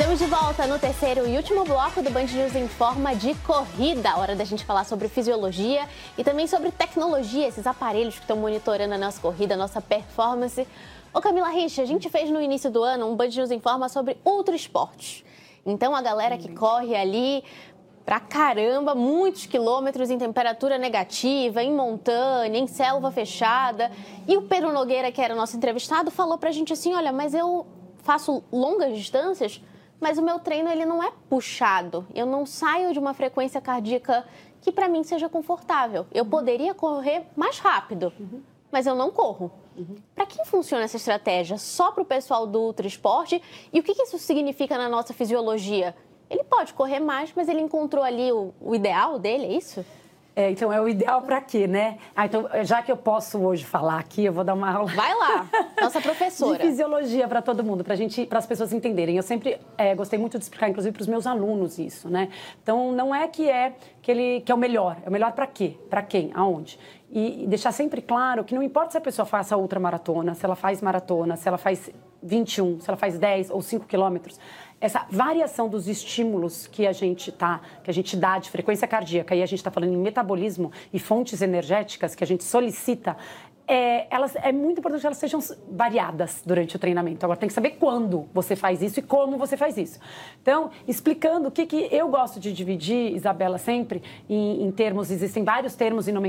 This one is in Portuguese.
Estamos de volta no terceiro e último bloco do Band News Informa de corrida. Hora da gente falar sobre fisiologia e também sobre tecnologia, esses aparelhos que estão monitorando a nossa corrida, a nossa performance. Ô Camila Rich, a gente fez no início do ano um Band News Informa sobre ultra esportes. Então a galera que corre ali pra caramba, muitos quilômetros em temperatura negativa, em montanha, em selva fechada. E o Pedro Nogueira, que era o nosso entrevistado, falou pra gente assim, olha, mas eu faço longas distâncias, mas o meu treino ele não é puxado. Eu não saio de uma frequência cardíaca que para mim seja confortável. Eu poderia correr mais rápido, mas eu não corro. Para quem funciona essa estratégia? Só para o pessoal do ultra esporte? E o que isso significa na nossa fisiologia? Ele pode correr mais, mas ele encontrou ali o ideal dele, é isso? Então, é o ideal para quê, né? Então, já que eu posso hoje falar aqui, eu vou dar uma aula... Vai lá, nossa professora. De fisiologia para todo mundo, para as pessoas entenderem. Eu sempre gostei muito de explicar, inclusive, para os meus alunos isso, né? Então, não é que é o melhor. É o melhor para quê? Para quem? Aonde? E deixar sempre claro que não importa se a pessoa faça ultramaratona, se ela faz maratona, se ela faz 21, se ela faz 10 ou 5 quilômetros, essa variação dos estímulos que a gente dá de frequência cardíaca, e a gente está falando em metabolismo e fontes energéticas que a gente solicita, é muito importante que elas sejam variadas durante o treinamento. Agora, tem que saber quando você faz isso e como você faz isso. Então, explicando o que eu gosto de dividir, Isabela, sempre, em termos, existem vários termos em nomenclatura,